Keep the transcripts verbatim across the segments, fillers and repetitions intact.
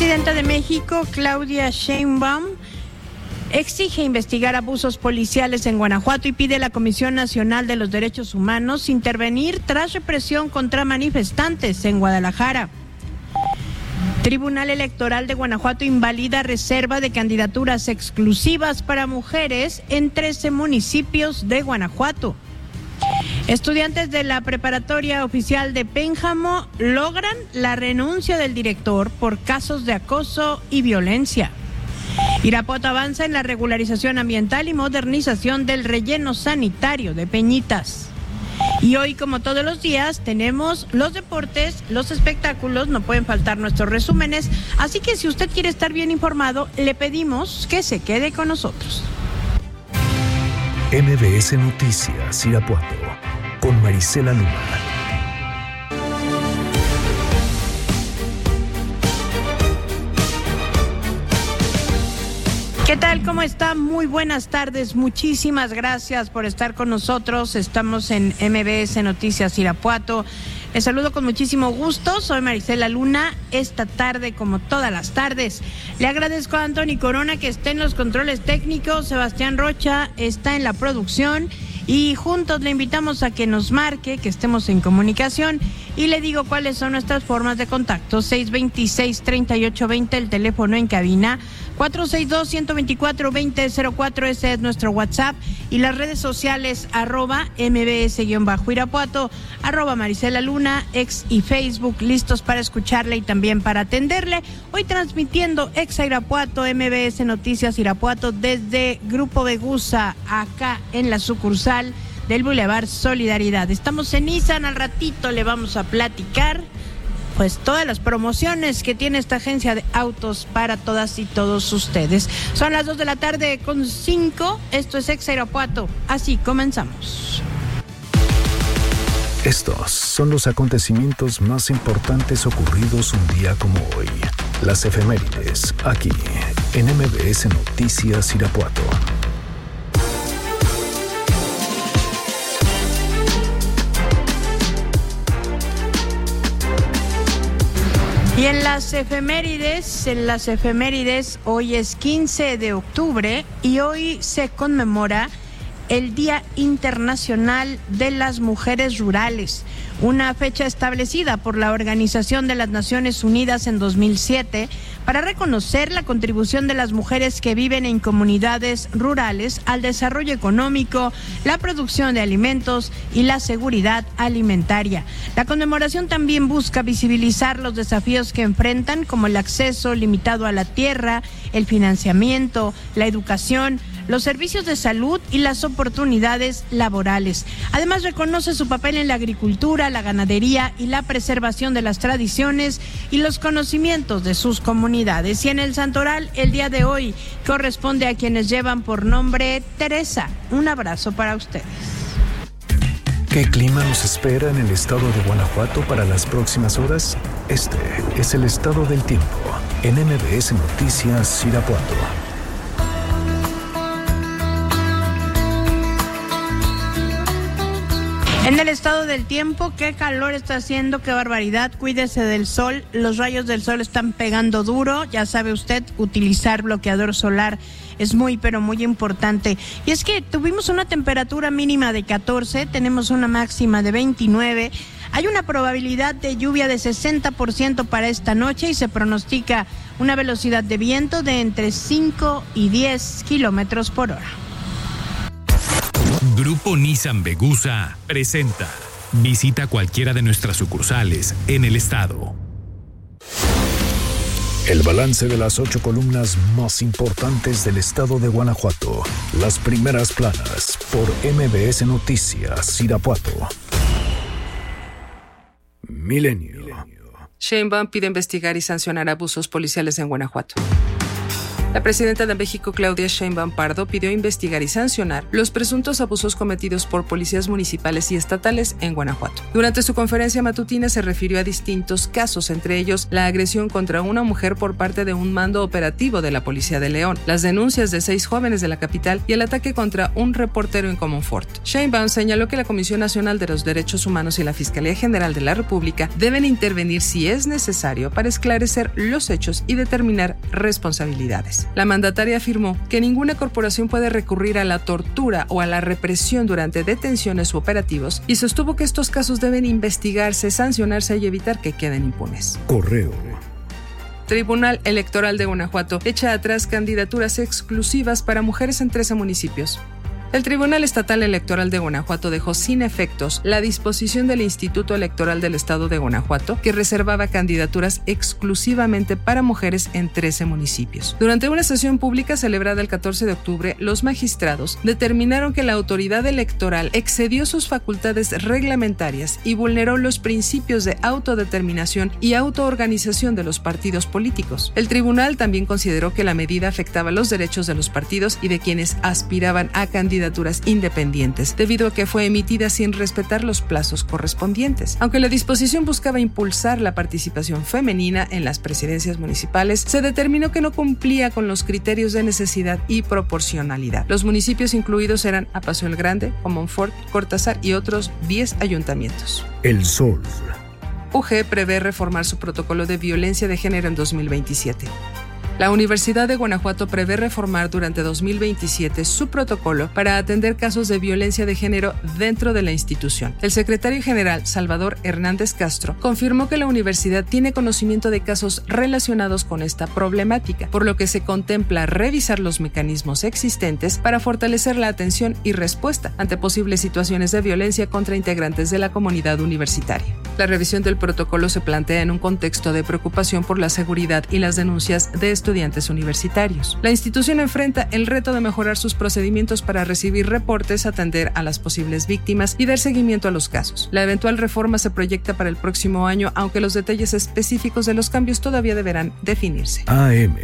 Presidenta de México, Claudia Sheinbaum, exige investigar abusos policiales en Guanajuato y pide a la Comisión Nacional de los Derechos Humanos intervenir tras represión contra manifestantes en Guadalajara. Tribunal Electoral de Guanajuato invalida reserva de candidaturas exclusivas para mujeres en trece municipios de Guanajuato. Estudiantes de la preparatoria oficial de Pénjamo logran la renuncia del director por casos de acoso y violencia. Irapuato avanza en la regularización ambiental y modernización del relleno sanitario de Peñitas. Y hoy, como todos los días, tenemos los deportes, los espectáculos, no pueden faltar nuestros resúmenes, así que si usted quiere estar bien informado, le pedimos que se quede con nosotros. M B S Noticias Irapuato, con Marisela Luna. ¿Qué tal? ¿Cómo está? Muy buenas tardes. Muchísimas gracias por estar con nosotros. Estamos en M B S Noticias Irapuato. Les saludo con muchísimo gusto. Soy Marisela Luna. Esta tarde, como todas las tardes, le agradezco a Anthony Corona que esté en los controles técnicos. Sebastián Rocha está en la producción. Y juntos le invitamos a que nos marque, que estemos en comunicación. Y le digo cuáles son nuestras formas de contacto. seis veintiséis, treinta y ocho veinte, el teléfono en cabina. cuatro seis dos, uno dos cuatro, dos cero cero cuatro, ese es nuestro WhatsApp. Y las redes sociales, arroba mbs-irapuato, arroba Marisela Luna, ex y Facebook, listos para escucharle y también para atenderle. Hoy transmitiendo ex Irapuato, M B S Noticias Irapuato, desde Grupo Begusa, acá en la sucursal del Boulevard Solidaridad. Estamos en Nissan, al ratito le vamos a platicar pues todas las promociones que tiene esta agencia de autos para todas y todos ustedes. Son las dos de la tarde con cinco, esto es Ex Irapuato, así comenzamos. Estos son los acontecimientos más importantes ocurridos un día como hoy. Las efemérides, aquí en M B S Noticias Irapuato. Y en las efemérides, en las efemérides, hoy es quince de octubre y hoy se conmemora el Día Internacional de las Mujeres Rurales, una fecha establecida por la Organización de las Naciones Unidas en dos mil siete para reconocer la contribución de las mujeres que viven en comunidades rurales al desarrollo económico, la producción de alimentos y la seguridad alimentaria. La conmemoración también busca visibilizar los desafíos que enfrentan, como el acceso limitado a la tierra, el financiamiento, la educación, los servicios de salud y las oportunidades laborales. Además, reconoce su papel en la agricultura, la ganadería y la preservación de las tradiciones y los conocimientos de sus comunidades. Y en el Santoral, el día de hoy corresponde a quienes llevan por nombre Teresa. Un abrazo para ustedes. ¿Qué clima nos espera en el estado de Guanajuato para las próximas horas? Este es el estado del tiempo en M B S Noticias Irapuato. En el estado del tiempo, qué calor está haciendo, qué barbaridad, cuídese del sol, los rayos del sol están pegando duro, ya sabe usted, utilizar bloqueador solar es muy, pero muy importante. Y es que tuvimos una temperatura mínima de catorce, tenemos una máxima de veintinueve, hay una probabilidad de lluvia de sesenta por ciento para esta noche y se pronostica una velocidad de viento de entre cinco y diez kilómetros por hora. Grupo Nissan Begusa presenta. Visita cualquiera de nuestras sucursales en el estado. El balance de las ocho columnas más importantes del estado de Guanajuato. Las primeras planas por M B S Noticias Irapuato. Milenio. Sheinbaum pide investigar y sancionar abusos policiales en Guanajuato. La presidenta de México, Claudia Sheinbaum Pardo, pidió investigar y sancionar los presuntos abusos cometidos por policías municipales y estatales en Guanajuato. Durante su conferencia matutina se refirió a distintos casos, entre ellos la agresión contra una mujer por parte de un mando operativo de la Policía de León, las denuncias de seis jóvenes de la capital y el ataque contra un reportero en Comonfort. Sheinbaum señaló que la Comisión Nacional de los Derechos Humanos y la Fiscalía General de la República deben intervenir si es necesario para esclarecer los hechos y determinar responsabilidades. La mandataria afirmó que ninguna corporación puede recurrir a la tortura o a la represión durante detenciones u operativos y sostuvo que estos casos deben investigarse, sancionarse y evitar que queden impunes. Correo. Tribunal Electoral de Guanajuato echa atrás candidaturas exclusivas para mujeres en trece municipios. El Tribunal Estatal Electoral de Guanajuato dejó sin efectos la disposición del Instituto Electoral del Estado de Guanajuato que reservaba candidaturas exclusivamente para mujeres en trece municipios. Durante una sesión pública celebrada el catorce de octubre, los magistrados determinaron que la autoridad electoral excedió sus facultades reglamentarias y vulneró los principios de autodeterminación y autoorganización de los partidos políticos. El tribunal también consideró que la medida afectaba los derechos de los partidos y de quienes aspiraban a candidaturas independientes, debido a que fue emitida sin respetar los plazos correspondientes. Aunque la disposición buscaba impulsar la participación femenina en las presidencias municipales, se determinó que no cumplía con los criterios de necesidad y proporcionalidad. Los municipios incluidos eran Apaso el Grande, Comonfort, Cortázar y otros diez ayuntamientos. El Sol. U G prevé reformar su protocolo de violencia de género en dos mil veintisiete. La Universidad de Guanajuato prevé reformar durante dos mil veintisiete su protocolo para atender casos de violencia de género dentro de la institución. El secretario general, Salvador Hernández Castro, confirmó que la universidad tiene conocimiento de casos relacionados con esta problemática, por lo que se contempla revisar los mecanismos existentes para fortalecer la atención y respuesta ante posibles situaciones de violencia contra integrantes de la comunidad universitaria. La revisión del protocolo se plantea en un contexto de preocupación por la seguridad y las denuncias de estudiantes universitarios. La institución enfrenta el reto de mejorar sus procedimientos para recibir reportes, atender a las posibles víctimas y dar seguimiento a los casos. La eventual reforma se proyecta para el próximo año, aunque los detalles específicos de los cambios todavía deberán definirse. A M.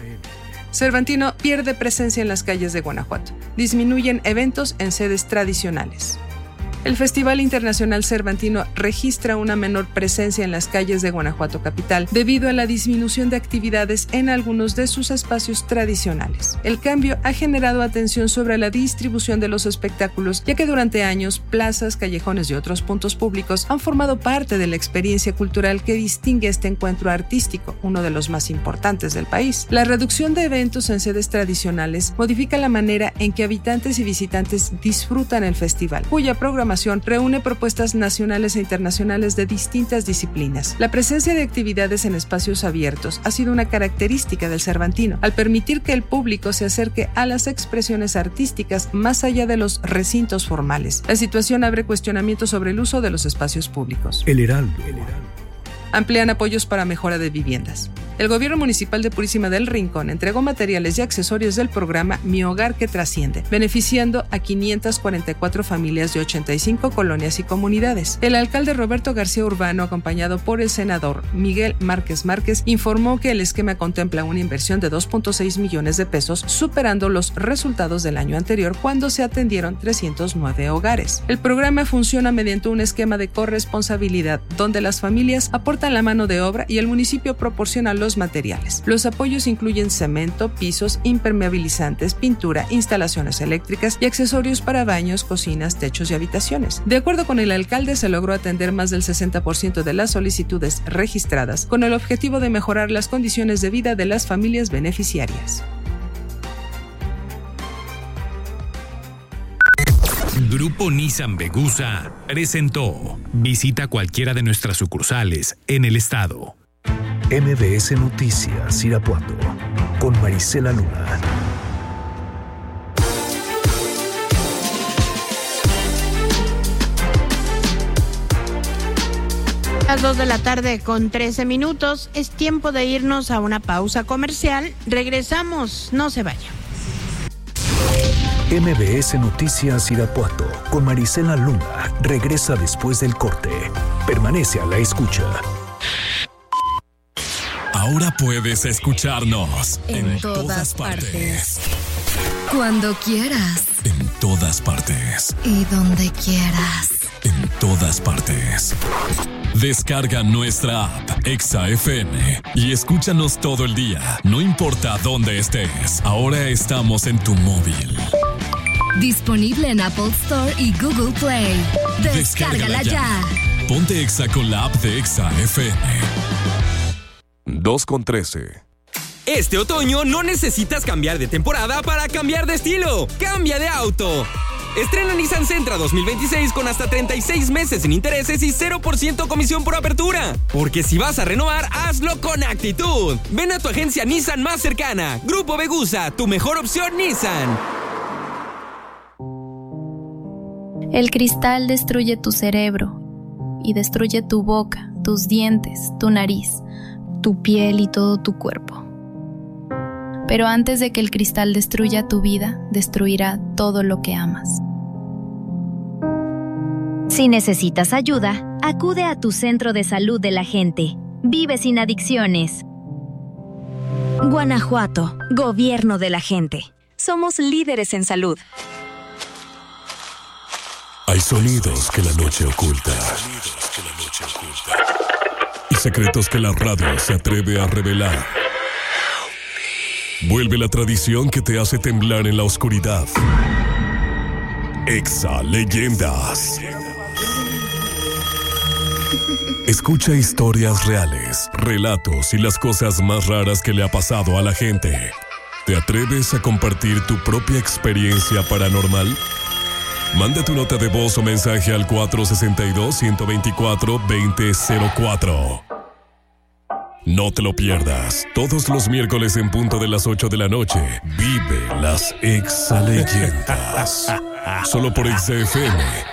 Cervantino pierde presencia en las calles de Guanajuato. Disminuyen eventos en sedes tradicionales. El Festival Internacional Cervantino registra una menor presencia en las calles de Guanajuato capital debido a la disminución de actividades en algunos de sus espacios tradicionales. El cambio ha generado atención sobre la distribución de los espectáculos, ya que durante años plazas, callejones y otros puntos públicos han formado parte de la experiencia cultural que distingue este encuentro artístico, uno de los más importantes del país. La reducción de eventos en sedes tradicionales modifica la manera en que habitantes y visitantes disfrutan el festival, cuya programación reúne propuestas nacionales e internacionales de distintas disciplinas. La presencia de actividades en espacios abiertos ha sido una característica del Cervantino, al permitir que el público se acerque a las expresiones artísticas más allá de los recintos formales. La situación abre cuestionamientos sobre el uso de los espacios públicos. El Heraldo. Amplían apoyos para mejora de viviendas. El gobierno municipal de Purísima del Rincón entregó materiales y accesorios del programa Mi Hogar que Trasciende, beneficiando a quinientas cuarenta y cuatro familias de ochenta y cinco colonias y comunidades. El alcalde Roberto García Urbano, acompañado por el senador Miguel Márquez Márquez, informó que el esquema contempla una inversión de dos punto seis millones de pesos, superando los resultados del año anterior, cuando se atendieron trescientos nueve hogares. El programa funciona mediante un esquema de corresponsabilidad, donde las familias aportan la mano de obra y el municipio proporciona los los materiales. Los apoyos incluyen cemento, pisos, impermeabilizantes, pintura, instalaciones eléctricas y accesorios para baños, cocinas, techos y habitaciones. De acuerdo con el alcalde, se logró atender más del sesenta por ciento de las solicitudes registradas, con el objetivo de mejorar las condiciones de vida de las familias beneficiarias. Grupo Nissan Vegusa presentó. Visita cualquiera de nuestras sucursales en el estado. M B S Noticias Irapuato con Marisela Luna. Las dos de la tarde con trece minutos. Es tiempo de irnos a una pausa comercial. Regresamos, no se vaya. M B S Noticias Irapuato con Marisela Luna regresa después del corte. Permanece a la escucha. Ahora puedes escucharnos en, en todas, todas partes. partes. Cuando quieras. En todas partes. Y donde quieras. En todas partes. Descarga nuestra app Exa F M y escúchanos todo el día, no importa dónde estés. Ahora estamos en tu móvil. Disponible en Apple Store y Google Play. Descárgala, Descárgala ya. ya. Ponte Exa con la app de Exa F M. dos con trece. Este otoño no necesitas cambiar de temporada para cambiar de estilo. ¡Cambia de auto! Estrena Nissan Sentra dos mil veintiséis con hasta treinta y seis meses sin intereses y cero por ciento comisión por apertura. Porque si vas a renovar, hazlo con actitud. Ven a tu agencia Nissan más cercana. Grupo Vegusa, tu mejor opción Nissan. El cristal destruye tu cerebro y destruye tu boca, tus dientes, tu nariz, tu piel y todo tu cuerpo. Pero antes de que el cristal destruya tu vida, destruirá todo lo que amas. Si necesitas ayuda, acude a tu centro de salud de la gente. Vive sin adicciones. Guanajuato, gobierno de la gente. Somos líderes en salud. Hay sonidos que la noche oculta. Y secretos que la radio se atreve a revelar. Vuelve la tradición que te hace temblar en la oscuridad. Exa Leyendas. Escucha historias reales, relatos y las cosas más raras que le ha pasado a la gente. ¿Te atreves a compartir tu propia experiencia paranormal? Manda tu nota de voz o mensaje al cuatro seis dos, uno dos cuatro, dos cero cero cuatro. No te lo pierdas. Todos los miércoles en punto de las ocho de la noche. Vive las Exa Leyendas. Solo por Exa F M